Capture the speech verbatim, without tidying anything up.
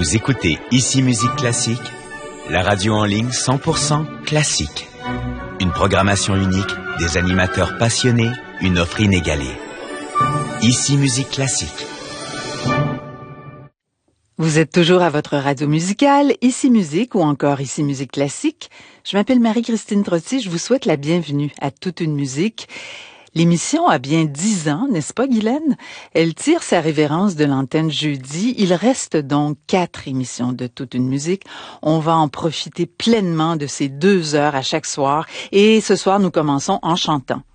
Vous écoutez Ici Musique Classique, la radio en ligne cent pour cent classique. Une programmation unique, des animateurs passionnés, une offre inégalée. Ici Musique Classique. Vous êtes toujours à votre radio musicale, Ici Musique ou encore Ici Musique Classique. Je m'appelle Marie-Christine Trottier, je vous souhaite la bienvenue à Toute une musique. L'émission a bien dix ans, n'est-ce pas, Guylaine? Elle tire sa révérence de l'antenne jeudi. Il reste donc quatre émissions de Toute une musique. On va en profiter pleinement de ces deux heures à chaque soir. Et ce soir, nous commençons en chantant.